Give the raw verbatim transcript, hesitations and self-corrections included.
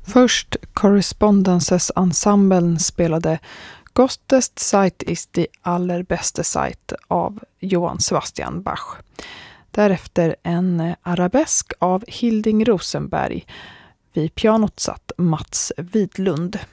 Först Correspondences-ensemblen spelade Gottest Zeit ist die allerbäste Zeit av Johann Sebastian Bach. Därefter en arabesk av Hilding Rosenberg. Vid pianot satt Mats Widlund.